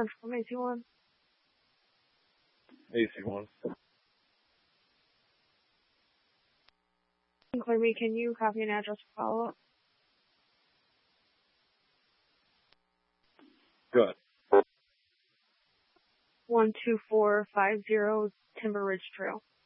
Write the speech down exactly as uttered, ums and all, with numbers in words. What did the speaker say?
Central A C one. A C one. Clear me, can you copy an address for follow-up? Good. one two four five zero Timber Ridge Trail.